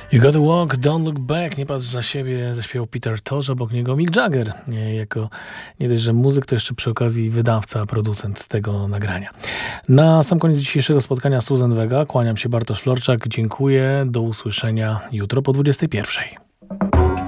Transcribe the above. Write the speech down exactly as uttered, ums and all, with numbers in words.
You gotta walk, don't look back. Nie patrz za siebie, zaśpiewał Peter Tosh, obok niego Mick Jagger. Nie, jako nie dość, że muzyk, to jeszcze przy okazji wydawca, producent tego nagrania. Na sam koniec dzisiejszego spotkania Susan Vega. Kłaniam się, Bartosz Florczak. Dziękuję. Do usłyszenia jutro po dwudziestej pierwszej.